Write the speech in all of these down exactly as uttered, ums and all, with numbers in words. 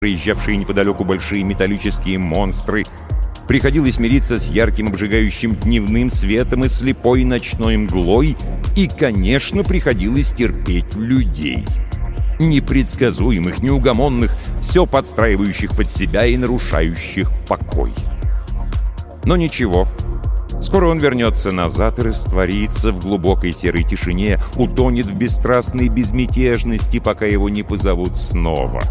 проезжавшие неподалеку большие металлические монстры. Приходилось мириться с ярким обжигающим дневным светом и слепой ночной мглой. И, конечно, приходилось терпеть людей. Непредсказуемых, неугомонных, все подстраивающих под себя и нарушающих покой. Но ничего. Скоро он вернется назад и растворится в глубокой серой тишине, утонет в бесстрастной безмятежности, пока его не позовут снова.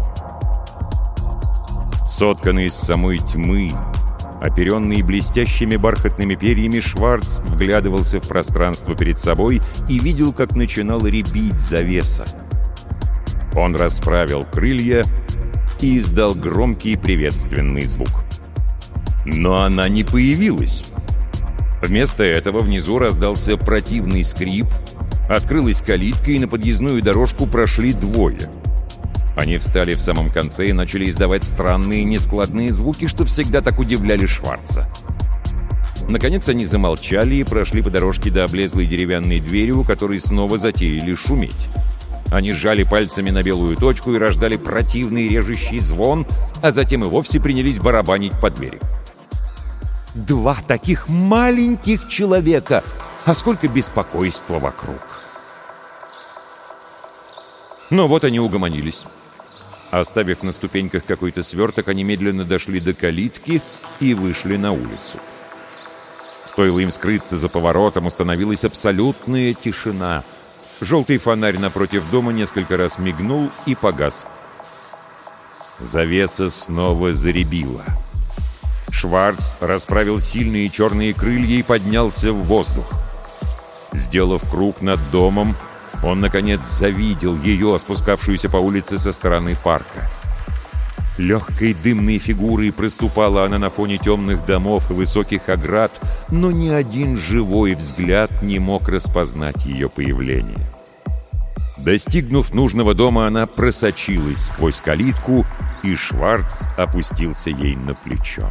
Сотканный из самой тьмы, оперенный блестящими бархатными перьями, Шварц вглядывался в пространство перед собой и видел, как начинала рябить завеса. Он расправил крылья и издал громкий приветственный звук. Но она не появилась. Вместо этого внизу раздался противный скрип, открылась калитка, и на подъездную дорожку прошли двое. Они встали в самом конце и начали издавать странные нескладные звуки, что всегда так удивляли Шварца. Наконец они замолчали и прошли по дорожке до облезлой деревянной двери, у которой снова затеяли шуметь. Они сжали пальцами на белую точку и рождали противный режущий звон, а затем и вовсе принялись барабанить по двери. Два таких маленьких человека, а сколько беспокойства вокруг. Но вот они угомонились. Оставив на ступеньках какой-то сверток, они медленно дошли до калитки и вышли на улицу. Стоило им скрыться за поворотом, установилась абсолютная тишина. Желтый фонарь напротив дома несколько раз мигнул и погас. Завеса снова зарябила. Шварц расправил сильные черные крылья и поднялся в воздух. Сделав круг над домом, он, наконец, завидел ее, спускавшуюся по улице со стороны парка. Легкой дымной фигурой проступала она на фоне темных домов и высоких оград, но ни один живой взгляд не мог распознать ее появление. Достигнув нужного дома, она просочилась сквозь калитку, и Шварц опустился ей на плечо.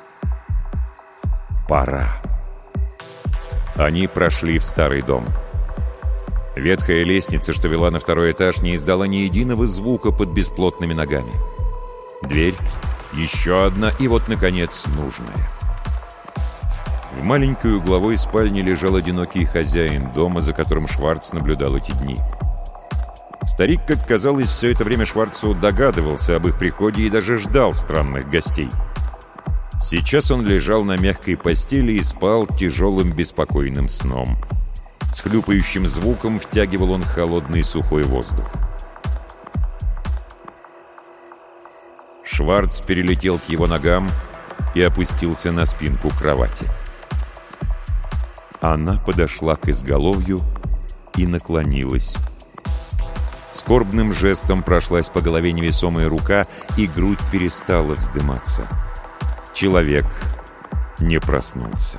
Пора. Они прошли в старый дом. Ветхая лестница, что вела на второй этаж, не издала ни единого звука под бесплотными ногами. Дверь, еще одна, и вот, наконец, нужная. В маленькой угловой спальне лежал одинокий хозяин дома, за которым Шварц наблюдал эти дни. Старик, как казалось, все это время Шварцу догадывался об их приходе и даже ждал странных гостей. Сейчас он лежал на мягкой постели и спал тяжелым беспокойным сном. С хлюпающим звуком втягивал он холодный сухой воздух. Шварц перелетел к его ногам и опустился на спинку кровати. Она подошла к изголовью и наклонилась. Скорбным жестом прошлась по голове невесомая рука, и грудь перестала вздыматься. Человек не проснулся.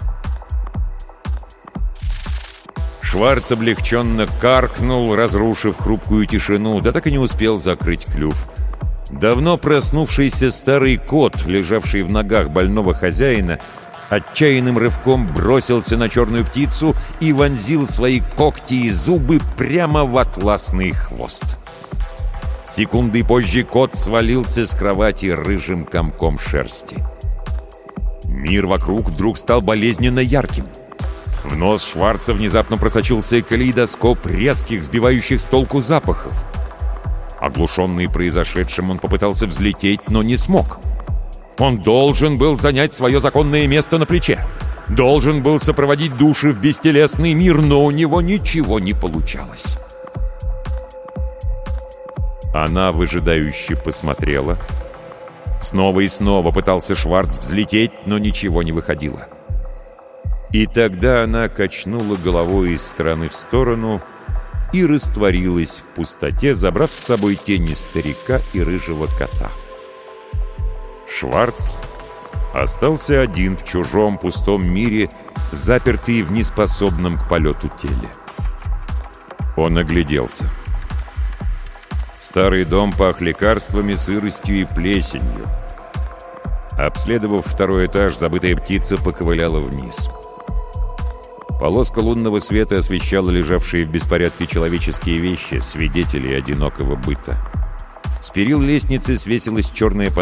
Шварц облегченно каркнул, разрушив хрупкую тишину, да так и не успел закрыть клюв. Давно проснувшийся старый кот, лежавший в ногах больного хозяина, отчаянным рывком бросился на черную птицу и вонзил свои когти и зубы прямо в атласный хвост. Секунды позже кот свалился с кровати рыжим комком шерсти. Мир вокруг вдруг стал болезненно ярким. В нос Шварца внезапно просочился калейдоскоп резких, сбивающих с толку запахов. Оглушенный произошедшим, он попытался взлететь, но не смог. Он должен был занять свое законное место на плече. Должен был сопроводить души в бестелесный мир, но у него ничего не получалось. Она выжидающе посмотрела. Снова и снова пытался Шварц взлететь, но ничего не выходило. И тогда она качнула головой из стороны в сторону и растворилась в пустоте, забрав с собой тени старика и рыжего кота. Шварц остался один в чужом пустом мире, запертый в неспособном к полету теле. Он огляделся. Старый дом пах лекарствами, сыростью и плесенью. Обследовав второй этаж, забытая птица поковыляла вниз. Полоска лунного света освещала лежавшие в беспорядке человеческие вещи, свидетели одинокого быта. С перил лестницы свесилась черная